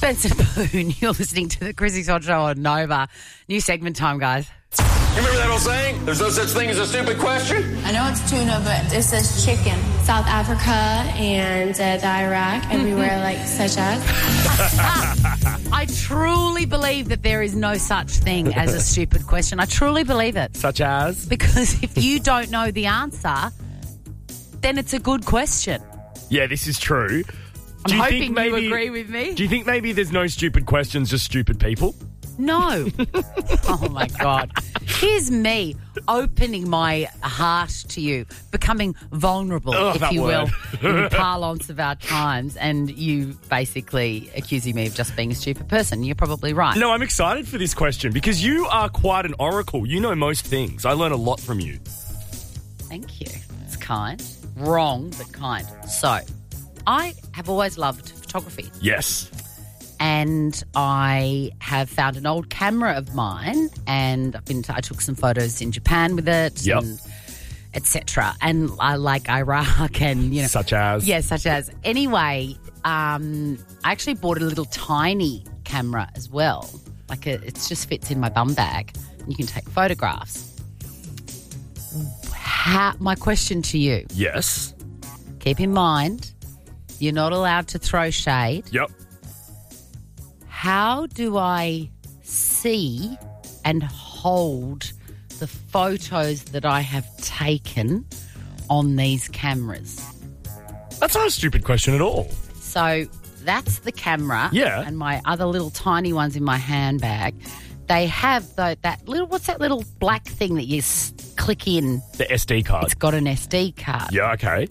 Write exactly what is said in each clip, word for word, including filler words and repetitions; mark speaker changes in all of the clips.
Speaker 1: Spencer Boone. You're listening to the Chrissy Todd Show on Nova. New segment time, guys.
Speaker 2: You remember that old saying? There's no such thing as a stupid question?
Speaker 3: I know it's tuna, but it says chicken. South Africa and uh, the Iraq, everywhere like such as.
Speaker 1: I truly believe that there is no such thing as a stupid question. I truly believe it.
Speaker 4: Such as?
Speaker 1: Because if you don't know the answer, then it's a good question.
Speaker 4: Yeah, this is true.
Speaker 1: I'm
Speaker 4: do you
Speaker 1: hoping
Speaker 4: think maybe,
Speaker 1: you agree with me.
Speaker 4: Do you think maybe there's no stupid questions, just stupid people?
Speaker 1: No. Oh, my God. Here's me opening my heart to you, becoming vulnerable,
Speaker 4: Oh,
Speaker 1: if
Speaker 4: that
Speaker 1: you
Speaker 4: word.
Speaker 1: will, in the parlance of our times, and you basically accusing me of just being a stupid person. You're probably right.
Speaker 4: No, I'm excited for this question because you are quite an oracle. You know most things. I learn a lot from you.
Speaker 1: Thank you. It's kind. Wrong, but kind. So, I have always loved photography.
Speaker 4: Yes.
Speaker 1: And I have found an old camera of mine, and I've been to, I took some photos in Japan with it,
Speaker 4: Yep.
Speaker 1: and et cetera. And I like Iraq, and you know,
Speaker 4: Such as?
Speaker 1: yeah, such as. Anyway, um, I actually bought a little tiny camera as well. Like a, it just fits in my bum bag, and you can take photographs. How, my question to you:
Speaker 4: Yes.
Speaker 1: keep in mind, you're not allowed to throw shade.
Speaker 4: Yep.
Speaker 1: How do I see and hold the photos that I have taken on these cameras?
Speaker 4: That's not a stupid question at all.
Speaker 1: So that's the camera.
Speaker 4: Yeah.
Speaker 1: And my other little tiny ones in my handbag. They have the, that little, what's that little black thing that you s- click in?
Speaker 4: The S D card.
Speaker 1: It's got an S D card.
Speaker 4: Yeah, okay.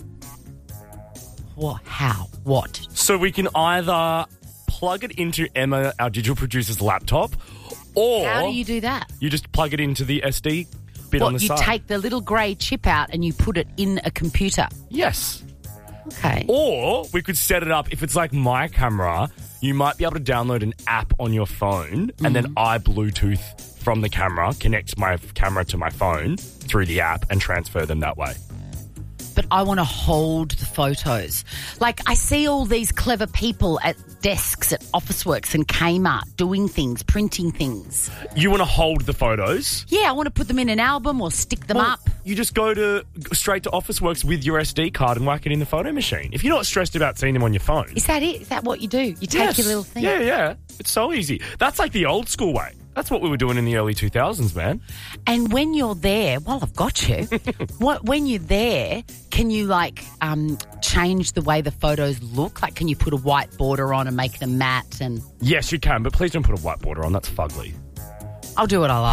Speaker 1: What? How? What?
Speaker 4: So we can either plug it into Emma, our digital producer's laptop, or
Speaker 1: How do you do that?
Speaker 4: you just plug it into the S D bit
Speaker 1: What,
Speaker 4: on the
Speaker 1: you
Speaker 4: side.
Speaker 1: take the little grey chip out and you put it in a computer?
Speaker 4: Yes.
Speaker 1: Okay.
Speaker 4: Or we could set it up, if it's like my camera, you might be able to download an app on your phone and then I Bluetooth from the camera, connect my camera to my phone through the app and transfer them that way.
Speaker 1: But I want to hold the photos. Like, I see all these clever people at desks at Officeworks and Kmart doing things, printing things.
Speaker 4: You want to hold the photos?
Speaker 1: Yeah, I want to put them in an album or stick them
Speaker 4: Well,
Speaker 1: up.
Speaker 4: You just go to straight to Officeworks with your S D card and whack it in the photo machine. If you're not stressed about seeing them on your phone.
Speaker 1: Is that it? Is that what you do? You take
Speaker 4: Yes.
Speaker 1: your little thing?
Speaker 4: Yeah, yeah. It's so easy. That's like the old school way. That's what we were doing in the early two thousands, man.
Speaker 1: And when you're there, well, I've got you. what, when you're there, can you, like, um, change the way the photos look? Like, can you put a white border on and make them matte? And
Speaker 4: Yes, you can, but please don't put a white border on. That's fugly.
Speaker 1: I'll do what I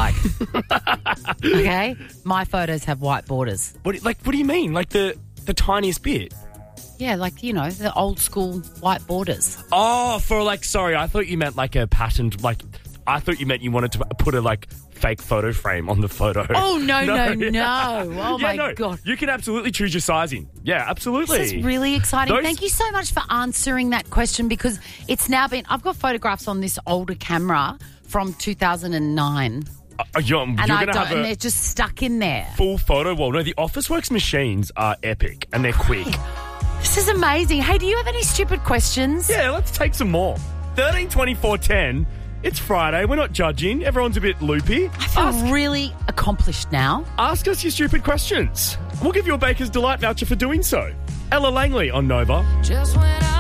Speaker 1: like. Okay? My photos have white borders.
Speaker 4: What, like, what do you mean? Like the, the tiniest bit?
Speaker 1: Yeah, like, you know, the old school white borders.
Speaker 4: Oh, for like, sorry, I thought you meant like a patterned, like, I thought you meant you wanted to put a like fake photo frame on the photo.
Speaker 1: Oh, no, no, no.
Speaker 4: yeah.
Speaker 1: Oh,
Speaker 4: Yeah,
Speaker 1: my
Speaker 4: no,
Speaker 1: God.
Speaker 4: You can absolutely choose your sizing. Yeah, absolutely.
Speaker 1: This is really exciting.
Speaker 4: Those-
Speaker 1: Thank you so much for answering that question, because it's now been, I've got photographs on this older camera from two thousand nine.
Speaker 4: Uh, you're
Speaker 1: And
Speaker 4: you're
Speaker 1: I
Speaker 4: going to
Speaker 1: don't,
Speaker 4: have
Speaker 1: and
Speaker 4: a
Speaker 1: they're just stuck in there.
Speaker 4: full photo wall. No, the Officeworks machines are epic and they're quick.
Speaker 1: This is amazing. Hey, do you have any stupid questions?
Speaker 4: Yeah, let's take some more. thirteen twenty-four ten. It's Friday. We're not judging. Everyone's a bit loopy.
Speaker 1: I feel
Speaker 4: Ask,
Speaker 1: really accomplished now.
Speaker 4: ask us your stupid questions. We'll give you a Baker's Delight voucher for doing so. Ella Langley on Nova.
Speaker 5: Just when I